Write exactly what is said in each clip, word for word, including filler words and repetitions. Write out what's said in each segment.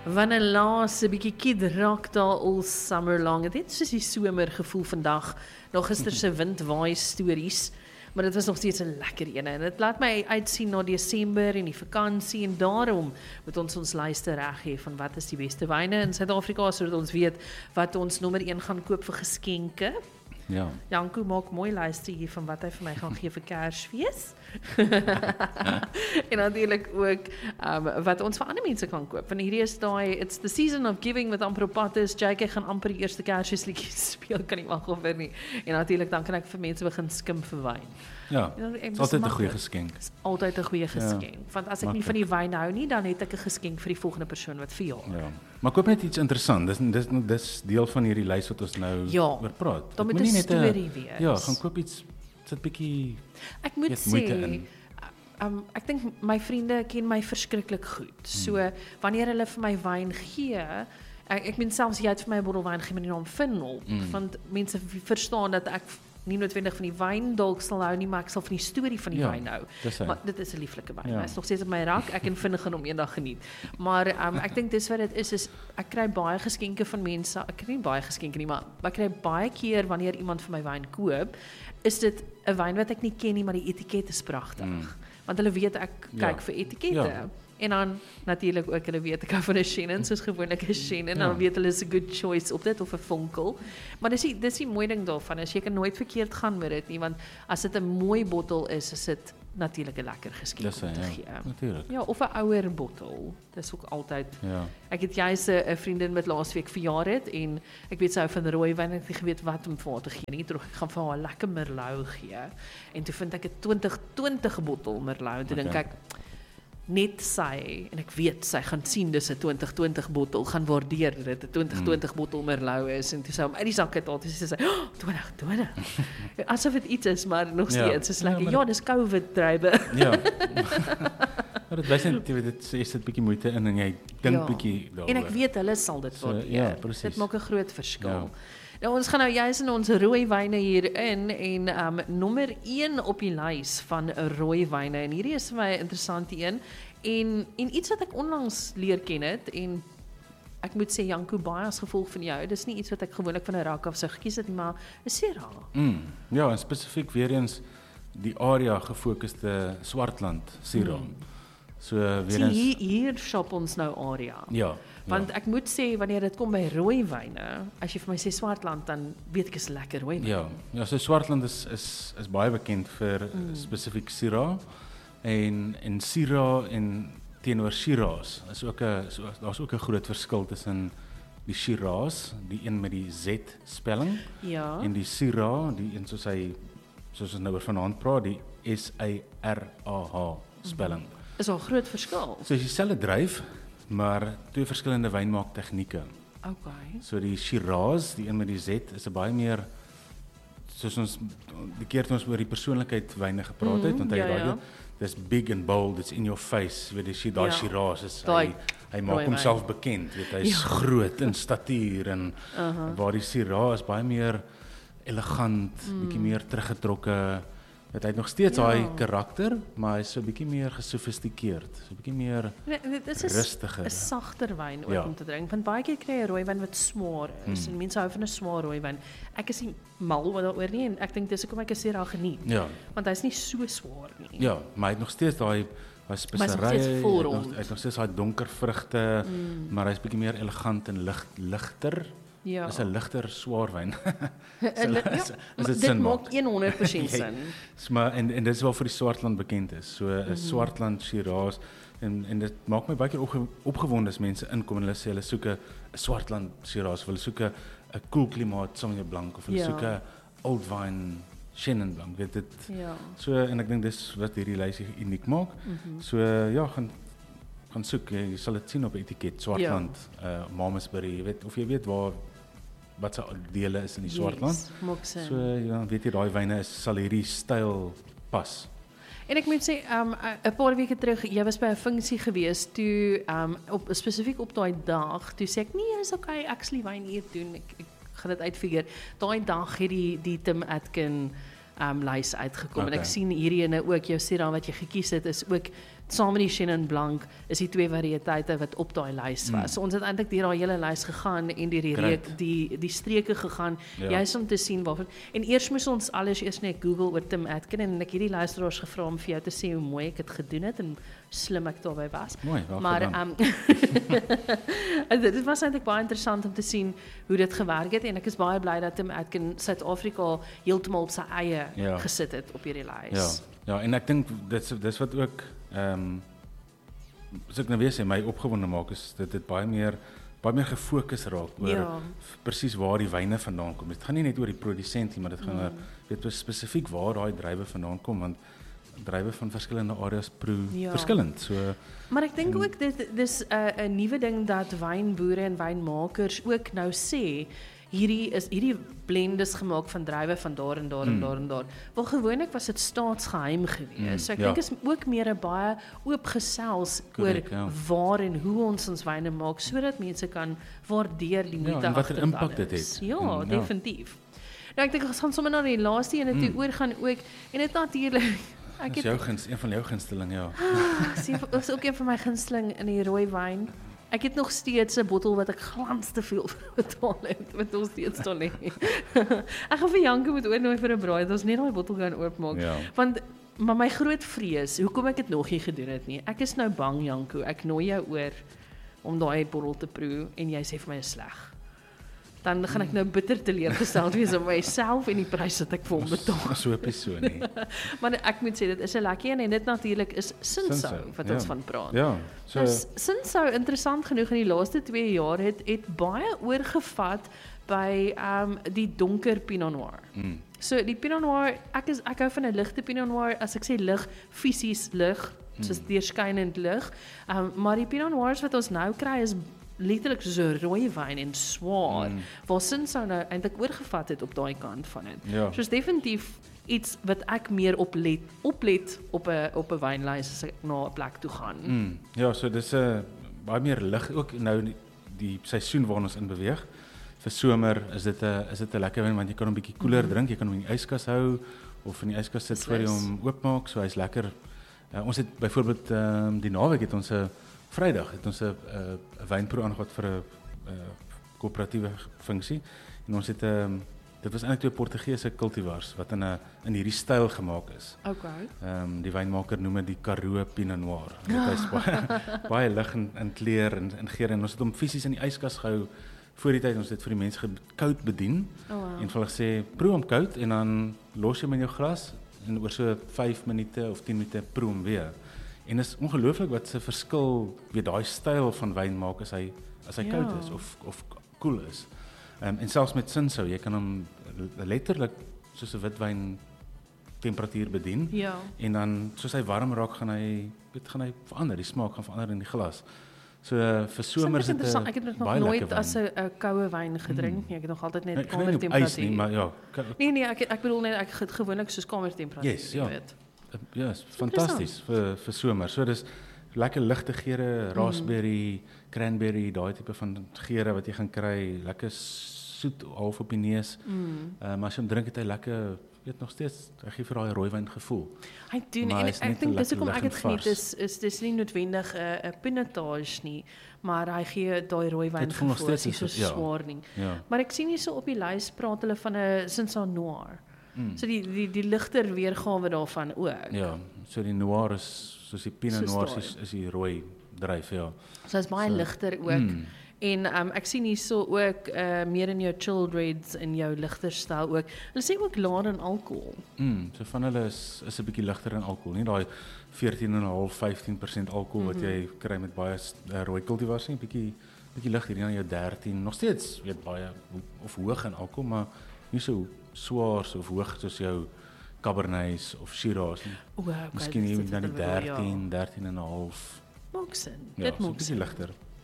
van 'n laaste bietjie Kid Rock daar all summer long. Het het soos die somergevoel vandag. Nog gister se windwaai stories, maar dit was nog steeds 'n lekker een en dit laat my uitsien na Desember en die vakansie en daarom moet ons ons lyste reg hê van wat is die beste wyne in Suid-Afrika sodat ons weet wat ons nommer een gaan koop vir geskenke. Ja. Janko maak mooi lyste hier van wat hy vir my gaan gee vir Kersfees. En natuurlik ook um, wat ons vir ander mense kan koop. Want hierdie is daai it's the season of giving met amper op pad is. J K gaan amper die eerste Kersfeesliedjies speel, kan nie wag of vir nie. En natuurlik dan kan ek vir mense begin skim vir wyn. Ja. Dit is altyd 'n goeie geskenk. Dis altyd 'n goeie geskenk. Ja, want as ek nie van die wyn hou nie, dan het ek 'n geskenk vir die volgende persoon wat verjaar. Ja. Maar koop net iets interessant. Dis dis dis deel van hierdie lys wat ons nou ja, oor praat. Dan moet 'n storie wees. Ja, gaan koop iets sit bietjie Ek moet sê um, ek dink my vriende ken my verskriklik goed. So hmm. wanneer hulle vir my wyn gee, ek, ek meen selfs jy het vir my 'n bottel wyn gegee met die naam Finlop, hmm. want mense verstaan dat ek nie noodwendig van die wyn dalk sal hou nie, maar ek sal van die storie van die ja, wyn hou. Maar dit is 'n lieflike wyn. Dit is nog steeds op my rak. Ek en vinnig gaan hom eendag geniet. Maar um, ek dink dis wat dit is is ek kry baie geskenke van mense. Ek kry nie baie geskenke nie, maar ek kry baie keer wanneer iemand vir my wyn koop, is dit 'n wyn wat ek nie ken nie, maar die etiket is pragtig. Mm. Want hulle weet ek kyk ja. vir etikette. Ja. En dan natuurlik ook hulle weet ek hou van 'n Chenin, soos gewoonlik 'n Chenin, ja. dan weet hulle is 'n good choice op dit of 'n vonkel. Maar dis die dis die mooi ding daarvan, as jy kan nooit verkeerd gaan met dit nie, want as dit 'n mooi bottel is, is dit natuurlik 'n lekker geskenk dis, om te ja, gee. Natuurlik. Ja, of 'n ouer bottel. Dis ook altyd. Ja. Ek het juis 'n vriendin met laasweek verjaar het en ek weet sy hou van rooi wyn, ek het nie geweet wat om vir haar te gee nie. Toe ek gaan vir haar 'n lekker Merlot gee. En toe vind ek 'n twintig twintig bottel Merlot. Toe okay. dink ek net sy, en ek weet sy gaan sien dis 'n twintig twintig bottel, gaan waardeer dit 'n twintig twintig mm. bottel Merlot is, en toe sy hom uit die sak het haal, toe sê sy, oh, twintig twintig, asof dit iets is, maar nog steeds, ja. is lekker, ja, ja dis COVID drywe. Ja, maar dit wys net, dit is dit bietjie moeite in, en jy dink ja. bietjie daaroor. En ek weet, hulle sal dit waardeer, so, ja, precies. Dit maak 'n groot verskil. Ja. Nou, ons gaan nou juist in ons rooi wyne hier in, en um, nommer een op die lys van rooi wyne, en hierdie is vir my 'n interessante een, en, en iets wat ek onlangs leer ken het, en ek moet sê, Janko, baie as gevolg van jou, dis nie iets wat ek gewoonlik van 'n rak af sou gekies het nie, maar 'n Syrah. Mm, ja, en spesifiek weer eens die area gefokuste Swartland Syrah. Mm. So weer eens, hier, hier shop ons nou area. Ja. Want ja. ek moet sê, wanneer dit kom by rooi wyne, as jy vir my sê Swartland, dan weet ek is lekker rooi wyn. Ja, ja, so Swartland is is is baie bekend vir mm. spesifiek Syrah, en en Syrah en teenoor Shiraz is ook 'n so, daar's ook 'n groot verskil tussen die Shiraz, die een met die Z spelling, ja. en die Syrah, die een soos hy soos ons nou oor vanaand praat, die S Y R A H spelling. Mm. Is al 'n groot verskil. So is dieselfde dryf, maar twee verskillende wynmaak tegnieke. Okay. So die Shiraz, die een met die Z, is 'n baie meer, soos ons die keer toe ons oor die persoonlikheid wyne gepraat mm, het, want hy ja, raai, ja. dis big and bold, it's in your face, weet jy, daai ja. Shiraz is, Daai hy, hy maak homself bekend, weet hy, is ja. groot in statuur, en uh -huh. waar die Syrah is baie meer elegant, mm. bietjie meer teruggetrokke, het hy het nog steeds ja. daai karakter, maar hy is so 'n bietjie meer gesofistikeerd, so 'n bietjie meer nee, rustiger. Dit is 'n sagter wyn ook ja. om te drink, want baie keer kry jy 'n rooi wyn wat swaar is, hmm. en mense hou van 'n swaar rooi wyn. Ek is nie mal daaroor nie, en ek dink dis hoekom ek is Syrah geniet, ja. want hy's nie so swaar nie. Ja, maar hy het nog steeds daai daai speserye, hy het nog steeds daai donker vrugte, mm. maar hy's bietjie meer elegant en lig ligter. Ja. Is 'n ligter swaar wyn. Is dit sin maak honderd persent sin. Maar en en dit is wel vir die Swartland bekend is. So 'n mm -hmm. Swartland Shiraz, en en dit maak my baie keer opge, opgewonde as mense inkom en hulle sê hulle soek 'n Swartland Shiraz, hulle soek 'n koel klimaat Sauvignon Blanc, of hulle ja. soek 'n old wine Chenin Blanc, weet dit. Ja. So en ek dink dis wat hierdie lysie uniek maak. Mm -hmm. So ja, gaan gaan soek, jy sal dit sien op etiket, Swartland, ja. uh, Malmesbury, jy weet, of jy weet waar wat se dele is in die Swartland. Yes, so ja, weet jy, daai wyne is sal hierdie styl pas. En ek moet sê, um, 'n paar weke terug, jy was by 'n funksie gewees, toe um, op spesifiek op daai dag, toe sê ek, nee, is okay, ek sal die wyn hier doen, ek, ek gaan dit uitfigure. Daai dag het die die Tim Atkin um, lys uitgekom, okay. En ek sien hierdie ene ook, jou Syrah wat jy gekies het, is ook saam met die Chenin Blanc is die twee variëteite wat op daai lys was. Mm. So ons het eintlik deur daai hele lys gegaan en deur die reek, die die streke gegaan, ja. juist om te sien waarvan. En eers moes ons alles eers net Google oor Tim Atkin en ek het die luisteraars gevra om vir jou te sê hoe mooi ek het gedoen het en slim ek daarbey was. Mooi, wel maar gedaan. um, dit was eintlik baie interessant om te sien hoe dit gewerk het en ek is baie bly dat Tim Atkin Suid-Afrika heeltemal op sy eie ja. gesit het op hierdie lys. Ja, ja en ek dink dit dis wat ook ehm um, as ek nou weer sê my opgewonde maak is dit dit baie meer baie meer gefokus raak oor ja. presies waar die wyne vandaan kom. Dit gaan nie net oor die produsent nie, maar dit gaan mm. oor weet spesifiek waar daai druiwe vandaan kom want druiwe van verskillende areas proe ja. verskillend. So maar ek dink ook dit dis 'n uh, 'n nuwe ding dat wynboere en wynmakers ook nou sê hierdie is hierdie blend is gemaak van druiwe van daar en daar en mm. daar en daar. Wel gewoonlik was dit staatsgeheim gewees. Mm. So ek ja. dink is ook meer 'n baie oop gesels Correct, oor ja. waar en hoe ons ons wyne maak sodat mense kan waardeer die moeite ja, en wat 'n impak dit het. Ja, mm, definitief. Ja. Nou ek dink ons gaan sommer na die laaste ene toe mm. oor gaan ook en dit natuurlik ek het jou gunst, een van jou gunsteling ja. Sien, is ook een van my gunsteling in die rooi wyn. Ek het nog steeds 'n bottel wat ek glans te veel betaal het, wat nog steeds daar lê. Ek gaan vir Janko moet oornooi vir 'n braai, dat ons net daai bottel kan oopmaak. Ja. Want maar my groot vrees, hoekom ek dit nog nie gedoen het nie. Ek is nou bang Janko, ek nooi jou oor om daai bottel te proe en jy sê vir my is sleg. Dan gaan ek nou bitter teleurgesteld wees op myself en die prys wat ek vir hom betaal. So episo nie. Maar ek moet sê dit is 'n lekker een en dit natuurlik is Sinsou wat ja. ons van praat. Ja. So nou, Sinsou interessant genoeg in die laaste twee jaar het het baie oorgevat by um die donker Pinot Noir. Mm. So die Pinot Noir, ek is ek hou van 'n ligte Pinot Noir, as ek sê lig, fisies lig, soos mm. deurskynend lig. Um maar die Pinot Noirs wat ons nou kry is letterlik soos 'n rooi wyn en swaar, mm. waar Sinsou nou eintlik oorgevat het op daai kant van dit. Ja. So is definitief iets wat ek meer oplet, oplet op 'n op 'n wynlys as ek na 'n plek toe gaan. Mm. Ja, so dis 'n uh, baie meer lig ook nou die, die seisoen waarin ons in beweeg. Vir somer is dit 'n is dit 'n lekker wyn want jy kan hom bietjie koeler mm. drink, jy kan hom in die yskas hou of in die yskas sit voor jy hom oopmaak, so hy's lekker. Uh, ons het byvoorbeeld um, die naweek het ons 'n Vrydag het ons 'n 'n wynproe aangehad vir 'n koöperatiewe funksie en ons het 'n um, dit was eintlik twee Portugese cultivars wat in 'n in hierdie styl gemaak is. Okay. Ehm um, die wynmaker noem dit die Karoo Pinot Noir. Dit is baie baie lig in, in kleur en in geur en ons het hom fisies in die yskas gehou voor die tyd ons dit vir die mense koud bedien. Oh, wow. En hulle gesê proe hom koud en dan los jy hom in jou glas en oor so vyf minute of tien minute proe hom weer. En is ongelooflik wat 'n verskil weet daai styl van wyn maak as hy as hy ja. koud is of of koel is. Um, en selfs met Sinsou, jy kan hom letterlik soos 'n witwyn temperatuur bedien. Ja. En dan soos hy warm raak gaan hy weet gaan hy verander, die smaak gaan verander in die glas. So uh, vir somer is dit interessant. Ek het dit nog nooit as 'n koue wyn gedrink nie. Ek het nog altyd net kamertemperatuur. Nee, maar ja. Nee nee, ek ek bedoel net ek het gewoonlik soos kamertemperatuur, yes, ja. weet. Ja, is fantasties vir vir somer. So dis lekker ligte geure, raspberry, mm. cranberry, daai tipe van geure wat jy gaan kry, lekker soet half op die neus. Mm. Uh, maar as jy hom drink het hy lekker, weet nog steeds, hy gee vir daai rooiwyn gevoel. Hy doen maar en ek, ek dink dis hoekom ek dit geniet is is dis nie noodwendig 'n uh, 'n pinotage nie, maar hy gee daai rooiwyn gevoel, dit is so ja. swaar nie. Ja. Maar ek sien hier so op die lys praat hulle van 'n Cinsault Noir. Mm. So die die die ligter weergawe daarvan ook. Ja, so die noir is soos die Pinot Noir is, is die rooi dryf, ja. So is baie so, ligter ook. Mm. En um, ek sien hier so ook uh, meer in jou chilled reds en jou ligter styl ook. Hulle sê ook laer in alkohol. Mm, so van hulle is is 'n bietjie ligter in alkohol, nie daai veertien komma vyf vyftien persent alkohol mm-hmm. wat jy kry met baie uh, rooi kultivars nie, bietjie bietjie ligter hier aan jou dertien, nog steeds weet baie of hoog in alkohol, maar nie so swaar so hoog soos jou Cabernets of Shiraz nie. O, okay, miskien hier dan die dertien, dertien komma vyf. Maak sin. Ja, dit maak sin. sin. Ligter.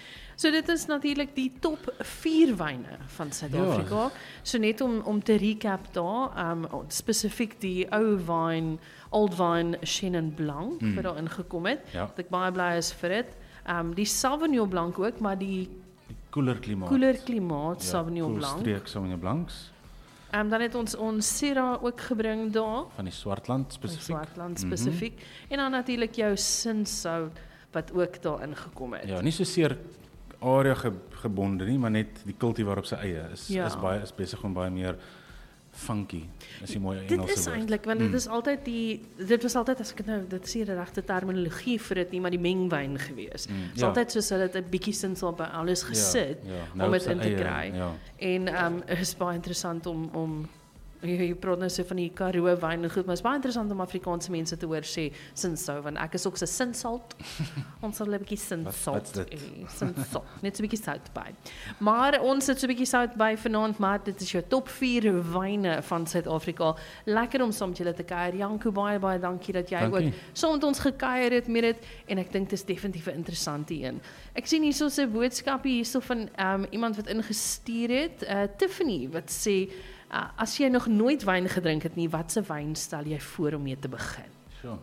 So dit is natuurlik die top vier wyne van Suid-Afrika. Ja. So net om om te recap daar, um spesifiek die ou wyn, old wine Chenin Blanc mm. wat daar ingekom het. Ja. Dat ek baie bly is vir dit. Um die Sauvignon Blanc ook, maar die koeler klimaat. Koeler klimaat ja, Sauvignon Blanc. Streek Sauvignon Blancs. Um, dan het ons ons Syrah ook gebring daar. Van die Swartland spesifiek. Swartland spesifiek. Mm -hmm. En dan natuurlik jou sinsout wat ook daar ingekom het. Ja, nie so seer area ge, gebonde nie, maar net die kultivar op sy eie is ja. is baie is besig om baie meer funky. Is die mooie Engelse woord. Dit is eintlik want mm. dit is altyd die dit was altyd as ek nou dit is nie die regte terminologie vir dit nie, maar die mengwyn gewees. Mm, Dit is ja. altyd soos hulle het 'n bietjie sinsel by alles gesit ja, ja. Nou om dit op in sy te eie, kry. ja. En ehm um, is baie interessant om om jy, jy praat nou so van die Karoo wyn en goed, maar is baie interessant om Afrikaanse mense te hoor sê sinsou, want ek is ook 'n sinsalt. Ons sal 'n bietjie sinsalt. Sinsalt. Net so 'n bietjie sout by. Maar ons het so 'n bietjie sout by vanaand, maar dit is jou top vier wyne van Suid-Afrika. Lekker om saam met julle te kuier. Janko, baie baie dankie dat jy dankie. ook saam met ons gekuier het met dit en ek dink dit is definitief 'n interessante een. Ek sien hierso 'n boodskapie hierso van um, iemand wat ingestuur het, uh, Tiffany wat sê Uh, as jy nog nooit wyn gedrink het nie, watse wyn stel jy voor om mee te begin? Sure.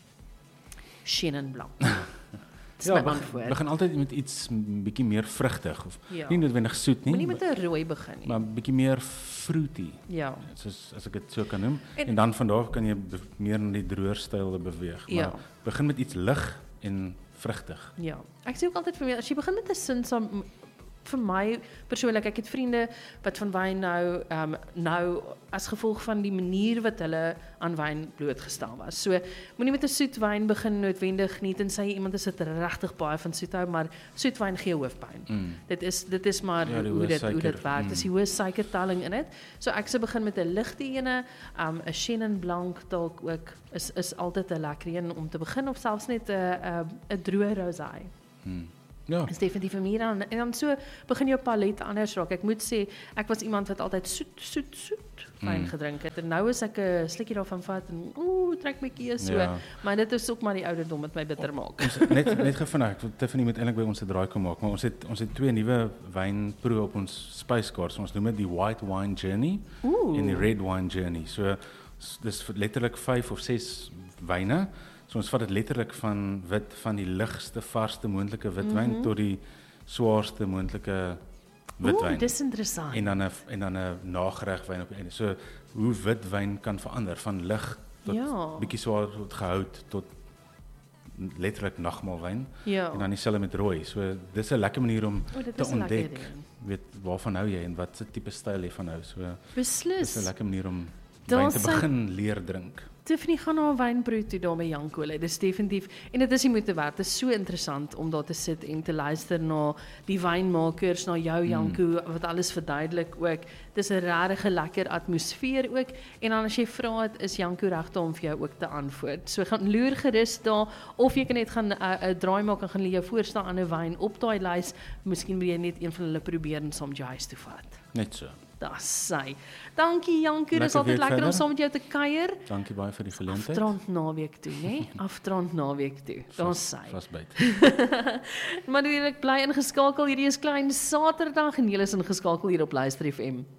Chenin Blanc. Dis ja, my we, antwoord. we gaan altyd met iets 'n bietjie meer vrugtig of ja. nie noodwendig soet nie. Moenie met 'n rooi begin nie. Maar 'n bietjie meer fruity. Ja. Soos as ek dit so kan noem. En, en, en dan van daar af kan jy be, meer na die droër styl beweeg. Ja. Maar begin met iets lig en vrugtig. Ja. Ek sê ook altyd vir my as jy begin met 'n sinsam vir my persoonlik, ek het vriende wat van wyn nou um, nou as gevolg van die manier wat hulle aan wyn blootgestel was. So moenie met 'n soet wyn begin noodwendig nie tensy iemand is dit regtig baie van soet hou, maar soet wyn gee hoofpyn. Mm. Dit is dit is maar ja, hoe dit hoe dit werk. Mm. Dis die hoë suikertelling in dit. So ek sou begin met 'n ligte ene, um, 'n Chenin Blanc dalk ook is is altyd 'n lekker een om te begin of selfs net 'n 'n 'n droë rosé. Mm. Ja. Is definitief meer aan en dan so begin jou palet anders raak. Ek moet sê ek was iemand wat altyd soet soet soet wyn mm. gedrink het en nou is ek 'n slukkie daarvan vat en ooh trek my keus so. Ja. Maar dit is ook maar die ouderdom wat my bitter maak. Ons net net gevind ek Tiffany moet eintlik by ons 'n draai kom maak, maar ons het ons het twee nuwe wynproe op ons spyskaart. So ons noem dit die White Wine Journey Ooh. en die Red Wine Journey. So dis letterlik vyf of ses wyne. So ons vat dit letterlik van wit van die ligste varsste moontlike witwyn mm -hmm. tot die swaarste moontlike witwyn. Ooh, dis interessant. En dan 'n en dan 'n nageregwyn op die einde. So hoe witwyn kan verander van lig tot ja. bietjie swaar tot gehout tot letterlik nagmaalwyn. Ja. En dan dieselfde met rooi. So dis 'n lekker manier om Ooh, te ontdek weet waarvan hou jy en wat se tipe styl jy van hou. So beslis. Dis 'n lekker manier om Daar wyn te sy... begin leer drink. Tiffany gaan na 'n wynproe toe daar by Janko. Dit is definitief en dit is die moeite werd. Dit is so interessant om daar te sit en te luister na die wynmakers, na jou Janko mm. wat alles verduidelik ook. Dis 'n regtig lekker atmosfeer ook en dan as jy vra het is Janko regte om vir jou ook te antwoord. So gaan loer gerus daar of jy kan net gaan 'n uh, uh, draai maak en gaan lê jou voorstel aan 'n wyn op daai lys. Miskien wil jy net een van hulle probeer en saam jou huis toe vat. Net so. Dis sy. Dankie Janko, dis altyd lekker om saam met jou te kuier. Dankie baie vir die geleentheid. Aftrand naweek toe, né? Aftrand naweek toe. Dis sy. Vasbyt. Maar natuurlik bly ingeskakel. Hierdie is Klein Saterdag en jy is ingeskakel hier op Luister F M.